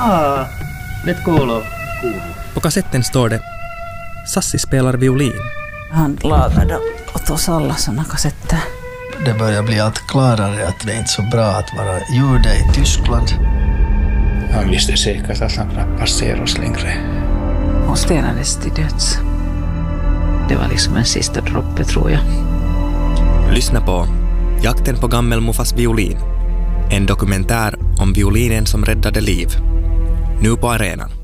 Nyt kuuluu. På kassetten står det Sassi spelar violin. Han lagade åt oss alla såna kassetter. Det börjar bli allt klarare att det är inte så bra att vara jude i Tyskland. Han visste säkert att han knappast ser oss längre. Hon stenades till döds. Det var liksom en sista droppe, tror jag. Lyssna på Jakten på gammelmuffas violin. En dokumentär om violinen som räddade liv. Nu på arenan.